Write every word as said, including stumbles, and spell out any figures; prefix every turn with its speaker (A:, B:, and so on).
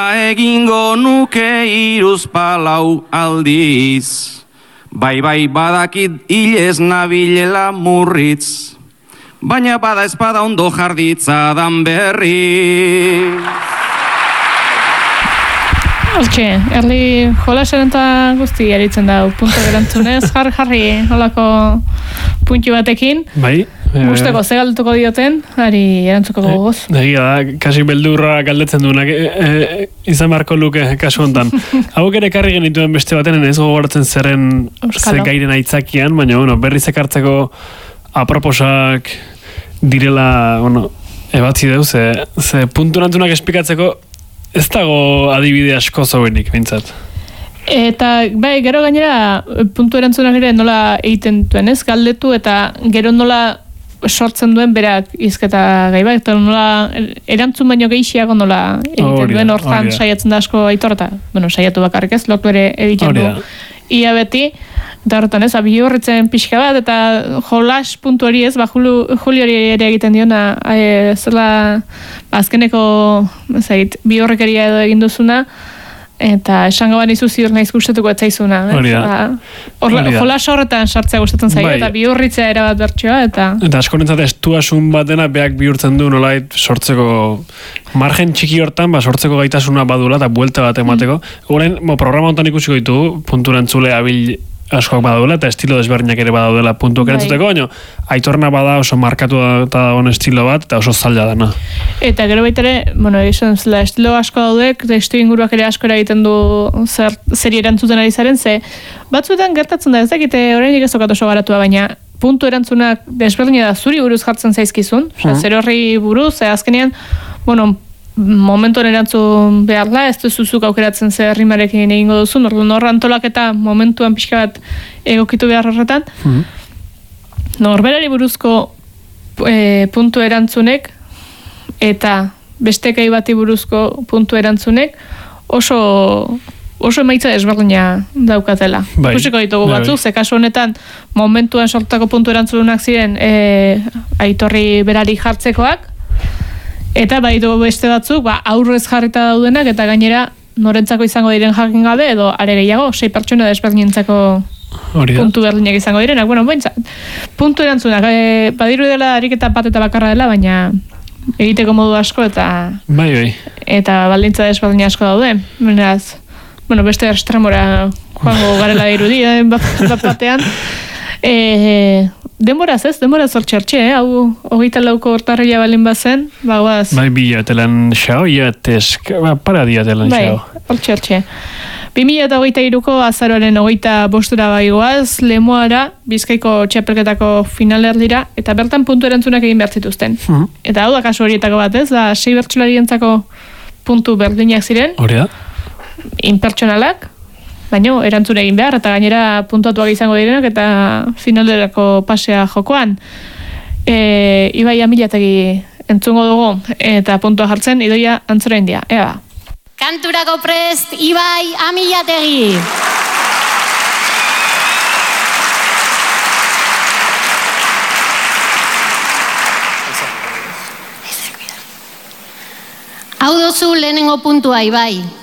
A: egingo nuke iruz palau aldiz. Bai bai badakit hilez nabilela murritz, baina bada espada ondo jarditzadan berri.
B: Hortxe, erli jolasen eta guzti eritzen da, punto gerantzunez, jarri jarri holako puntu batekin.
C: Bai.
B: Gusteko, ze galdutuko dioten, ari erantzuko gogoz.
C: Egia da, kasi beldurra galdetzen duenak e, e, izan beharko luke kasu hontan. Hauek ere karri genituen beste baten, ez gogoratzen zerren ze gairen aitzakian, baina bueno, berriz ekartzeko aproposak direla, bueno, ebatzi deu, ze, ze puntu nantunak espikatzeko ez dago adibide asko zauenik, bintzat.
B: Eta, bai, gero gainera puntu erantzunak ere nola egiten duen, ez? Galdetu eta gero nola sortzen duen berak izketa gai bat, eta nola erantzun baino gehiago nola egiten duen hortan saiatzen da asko aitorta. Bueno, saiatu bakarrik ez, lortu ere egiten du. Ia beti, eta horretan ez, bi horretzen pixka bat, eta jolas puntu hori ez, ba, Julio hori ere egiten diona, e, zela azkeneko, zait, bi horrekeria edo egin duzuna, eta esango ban izu ziur naiz gustatuko etzaizuna.
C: Hori da.
B: Jolas horretan sartzea gustatzen zaio, eta bihurritzea erabat bertsioa, eta...
C: Eta askorentzat estuasun batena beak bihurtzen du nolait sortzeko margen txiki hortan, ba, sortzeko gaitasuna badula eta buelta bat emateko. Horren, mm. programa honetan ikusiko ditugu, punturantzule abil askoak badaudela, eta estilo desberdinak ere badaudela puntu kerentzuteko, baina aitorna bada oso markatu eta on estilo bat, eta oso zaila dana.
B: Eta gero baitere, bueno, egizan zela, estilo asko daudek, testu inguruak ere asko eragiten du zer, zeri erantzuten ari zaren, ze batzuetan gertatzen da, ez dakite oraindik ez okat oso garatua, baina puntu erantzunak desberdina da zuri buruz jartzen zaizkizun, mm. zer horri buruz, ze azkenean, bueno, momentuan erantzun behar da, ez duzuzuk aukeratzen ze rimarekin egingo duzun, orduan horra antolaketa momentuan pixka bat egokitu behar horretan. Mm. Norberari buruzko e, puntu erantzunek eta beste gai bati buruzko puntu erantzunek oso oso emaitza desberdina daukatela.
C: Bai.
B: Ikusiko ditugu batzuk, ze kasu honetan momentuan sortako puntu erantzunak ziren e, aitorri berari jartzekoak, eta bai dugu beste batzuk, ba, aurrez jarrita daudenak, eta gainera norentzako izango diren jakin gabe, edo are gehiago, sei pertsona desberdinentzako puntu berdinak izango direnak. Bueno, bointzat, puntu erantzunak, e, badiru dela ariketa bat eta bakarra dela, baina egiteko modu asko, eta
C: bai, bai.
B: Eta baldintza desberdin asko daude. Beraz, bueno, beste estremora joango garela dirudi, eh, bat batean. E, denboraz ez, denboraz hortxertxe, eh? Hau hogeita lauko hortarria balin bazen, bagoaz.
C: Bai, bilatelan xao, iatesk, ba, para diatelan xao.
B: Bai, hortxertxe. bi mila hogeita hiruko azaroaren hogeita bostura baigoaz, Lemoara, Bizkaiko txapelketako finalerdira, eta bertan puntu erantzunak egin behar zituzten. Mm. Eta hau da kasu horietako bat ez, da sei bertsolarientzako puntu berdinak ziren.
C: Hori da.
B: Inpertsonalak, baina erantzun egin behar, eta gainera puntuatuak izango direnak, eta finalerako pasea jokoan. E, Ibai Amilategi entzungo dugu, eta puntua jartzen, Idoia Antzora India. Ea.
D: Kanturako prest, Ibai Amilategi. Hau dozu lehenengo puntua, Ibai.